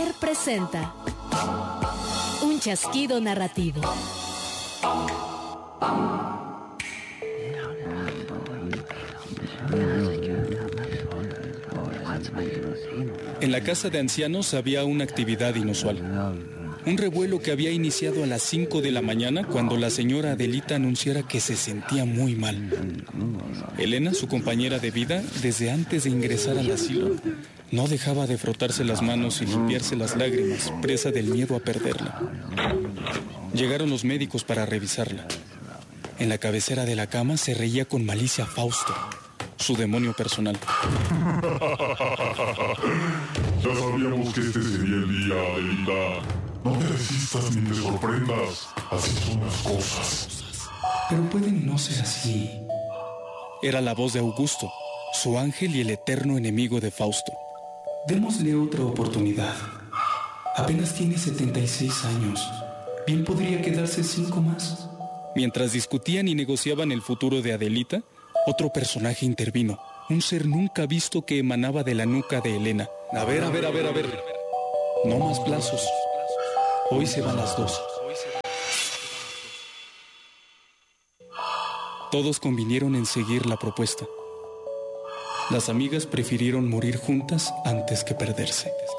Ser presenta un chasquido narrativo. En la casa de ancianos había una actividad inusual. Un revuelo que había iniciado a las 5 de la mañana cuando la señora Adelita anunciara que se sentía muy mal. Elena, su compañera de vida, desde antes de ingresar al asilo, no dejaba de frotarse las manos y limpiarse las lágrimas, presa del miedo a perderla. Llegaron los médicos para revisarla. En la cabecera de la cama se reía con malicia Fausto, su demonio personal. Ya sabíamos que este sería el día, Adelita. No te resistas ni te sorprendas. Así son las cosas. Pero pueden no ser así. Era la voz de Augusto, su ángel y el eterno enemigo de Fausto. Démosle otra oportunidad. Apenas tiene 76 años. Bien podría quedarse 5 más. Mientras discutían y negociaban el futuro de Adelita, otro personaje intervino. Un ser nunca visto que emanaba de la nuca de Elena. A ver. No más plazos. Hoy se van las dos. Todos convinieron en seguir la propuesta. Las amigas prefirieron morir juntas antes que perderse.